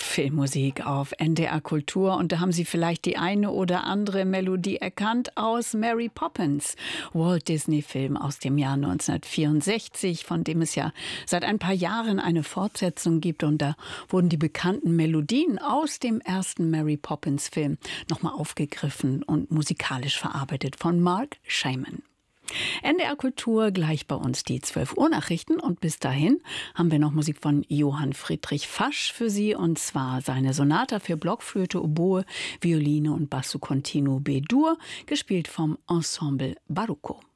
Filmmusik auf NDR Kultur und da haben Sie vielleicht die eine oder andere Melodie erkannt aus Mary Poppins, Walt Disney Film aus dem Jahr 1964, von dem es ja seit ein paar Jahren eine Fortsetzung gibt und da wurden die bekannten Melodien aus dem ersten Mary Poppins Film nochmal aufgegriffen und musikalisch verarbeitet von Marc Shaiman. NDR Kultur, gleich bei uns die 12 Uhr Nachrichten und bis dahin haben wir noch Musik von Johann Friedrich Fasch für Sie und zwar seine Sonata für Blockflöte, Oboe, Violine und Basso Continuo B-Dur, gespielt vom Ensemble Baruco.